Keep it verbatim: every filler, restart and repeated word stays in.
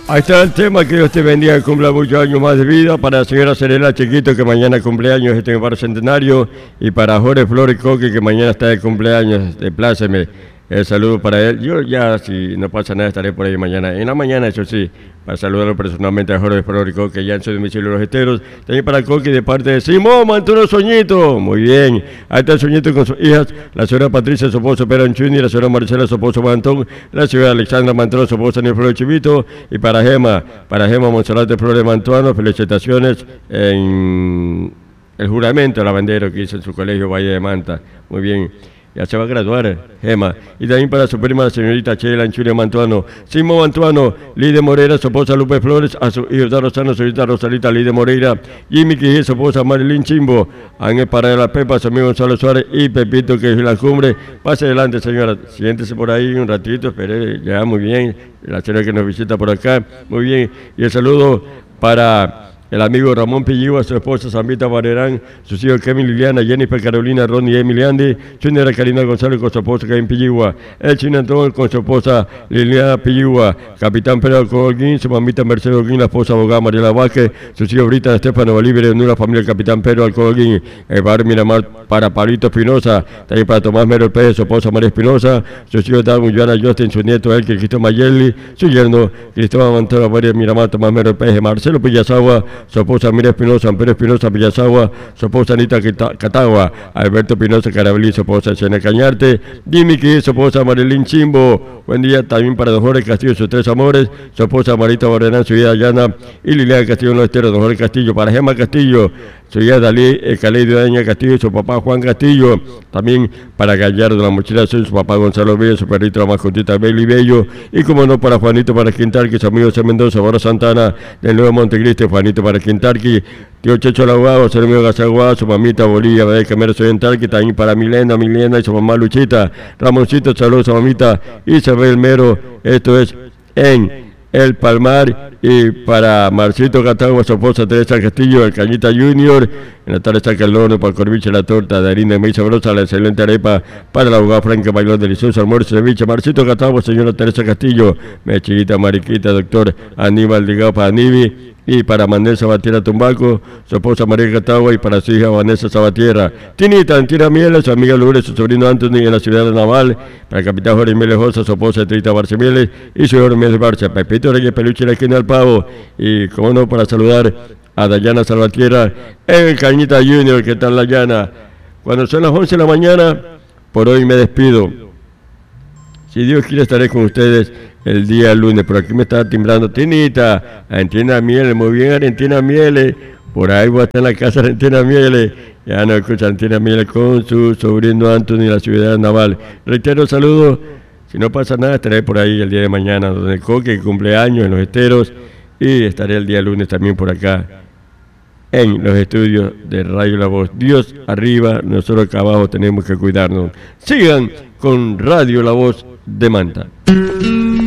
Ahí está el tema, que Dios te bendiga, que cumpla muchos años más de vida. Para la señora Serena Chiquito, que mañana cumpleaños, este en el centenario. Y para Jorge Flores Coque, que mañana está de cumpleaños, de pláceme. El saludo para él. Yo ya, si no pasa nada, estaré por ahí mañana. En la mañana, eso sí, para saludarlo personalmente a Jorge Flores Coque, ya en su domicilio Los Esteros. También para Coque de parte de Simón Mantuno Soñito. Muy bien. Ahí está el Soñito con sus hijas. La señora Patricia, su esposo Pedro Anchuni, la señora Marcela, su esposo Mantón, la señora Alexandra Mantuano, su esposo Daniel Flores Chivito. Y para Gema, para Gema Monserrat de Flores Mantuano, felicitaciones en el juramento de la bandera que hizo en su colegio Valle de Manta. Muy bien. Ya se va a graduar, Gema. Y también para su prima, la señorita Sheila Anchuria Mantuano, Simón Mantuano, Lide Moreira, su esposa Lupe Flores, a su hijo da Rosano, señorita Rosalita Lide Moreira, Jimmy Quijé, su esposa Marilyn Chimbo, Ángel para la Pepa, su amigo Gonzalo Suárez y Pepito, que es la cumbre. Pase adelante, señora, siéntese por ahí un ratito, espere, ya, muy bien. La señora que nos visita por acá, muy bien. Y el saludo para el amigo Ramón Pilligua, su esposa Zambita Barerán, sus hijos Kevin Liliana, Jennifer Carolina, Ronnie y Emiliandi, Chunera Karina González con su esposa Kevin Pilligua, el Chino Antón con su esposa Liliana Pilligua, Capitán Pedro Colguín, su mamita Mercedes Holguín, la esposa abogada Mariela Vázquez, sus hijos Brita Estefano Bolívar, de una familia Capitán Pedro Alcolguín, el bar Miramar para Pablito Espinosa, también para Tomás Mero Pérez, su esposa María Espinosa, sus hijos Dagun, Joana Justin, su nieto Elke Cristo Mayeli, su yerno Cristóbal Montero, María Miramar, Tomás Mero Pérez, Marcelo Pillazagua, su esposa Mira Espinosa, Ampero Espinosa Pillazagua, su esposa Anita Catagua, Alberto Espinosa Carabelí, su esposa Sena Cañarte, Jimmy Quí, su esposa Marilyn Chimbo. Buen día también para don Jorge Castillo, sus tres amores, su esposa Marita Barrenán, su hija Llana y Liliana Castillo en los Esteros, don Jorge Castillo, para Gemma Castillo, su hija Dalí, el Caley de Daña Castillo y su papá Juan Castillo, también para Gallardo, la mochila azul, su papá Gonzalo Bello, su perrito la mascotita Belly Bello, y como no para Juanito para Quintarqui, su amigo C. Mendoza, Bora Santana, del Nuevo Montecristo, Juanito para Quintarqui, tío Checho Laguado, su amigo Gazaguado, su mamita Bolivia, de Camero Soyentarqui, también para Milena, Milena y su mamá Luchita, Ramoncito, saludos a mamita Isabel Mero, esto es en El Palmar. Y para Marcito Catagua, su esposa Teresa Castillo, el Cañita Junior, en la tarde saca el horno para el corviche, la torta de harina de maíz sabrosa, la excelente arepa para la abogada Franca Bailón, delicioso almuerzo de bicha. Marcito Catagua, señora Teresa Castillo, Mechiguita Mariquita, doctor Aníbal Ligado para Anibi, y para Manuel Sabatiera Tumbaco, su esposa María Catagua, y para su hija Vanessa Sabatiera. Tinita, Antina Mieles, su amiga Lourdes, su sobrino Anthony en la ciudad de Naval, para el capitán Jorge Mieles Josa, su esposa Trita Barcemieles, y su hijo Mieles Barcha, Pepito Reyes Peluche, la esquina del Pavo, y como no, para saludar a Dayana Salvatierra, en el Cañita Junior, que está en la llana. Cuando son las once de la mañana, por hoy me despido. Si Dios quiere, estaré con ustedes el día lunes. Por aquí me está timbrando Tinita, Argentina Mieles, muy bien Argentina Mieles. Por ahí voy a estar en la casa de Argentina Mieles. Ya no escucha Argentina Mieles con su sobrino Anthony en la ciudad de Naval. Reitero saludos. Si no pasa nada, estaré por ahí el día de mañana, donde el Coque cumpleaños en Los Esteros. Y estaré el día lunes también por acá en los estudios de Radio La Voz. Dios arriba, nosotros acá abajo tenemos que cuidarnos. Sigan con Radio La Voz de Manta.